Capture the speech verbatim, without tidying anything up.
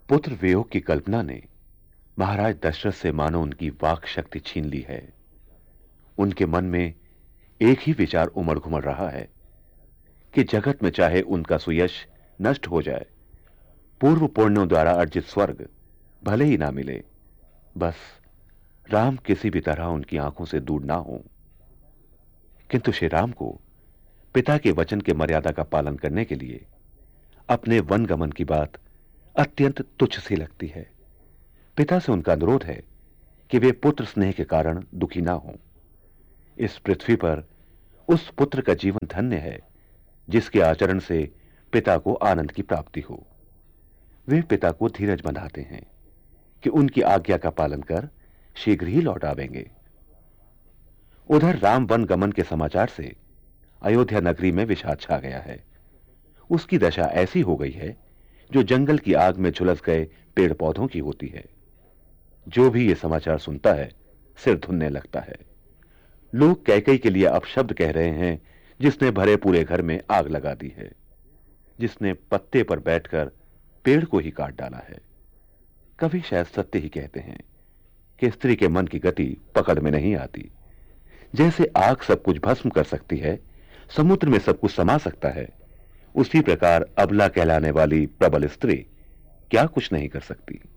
पुत्र वियोग की कल्पना ने महाराज दशरथ से मानो उनकी वाक शक्ति छीन ली है। उनके मन में एक ही विचार उमड़ घुमड़ रहा है कि जगत में चाहे उनका सुयश नष्ट हो जाए, पूर्व पुण्यों द्वारा अर्जित स्वर्ग भले ही ना मिले, बस राम किसी भी तरह उनकी आंखों से दूर ना हो। किंतु श्री राम को पिता के वचन के मर्यादा का पालन करने के लिए अपने वन गमन की बात अत्यंत तुच्छ सी लगती है। पिता से उनका अनुरोध है कि वे पुत्र स्नेह के कारण दुखी ना हों। इस पृथ्वी पर उस पुत्र का जीवन धन्य है जिसके आचरण से पिता को आनंद की प्राप्ति हो। वे पिता को धीरज बंधाते हैं कि उनकी आज्ञा का पालन कर शीघ्र ही लौट आवेंगे। उधर राम वन गमन के समाचार से अयोध्या नगरी में विषाद छा गया है। उसकी दशा ऐसी हो गई है जो जंगल की आग में झुलस गए पेड़ पौधों की होती है। जो भी यह समाचार सुनता है सिर धुनने लगता है। लोग कैकई के लिए अपशब्द कह रहे हैं, जिसने भरे पूरे घर में आग लगा दी है, जिसने पत्ते पर बैठकर पेड़ को ही काट डाला है। कभी शायद सत्य ही कहते हैं कि स्त्री के मन की गति पकड़ में नहीं आती। जैसे आग सब कुछ भस्म कर सकती है, समुद्र में सब कुछ समा सकता है, उसी प्रकार अबला कहलाने वाली प्रबल स्त्री क्या कुछ नहीं कर सकती।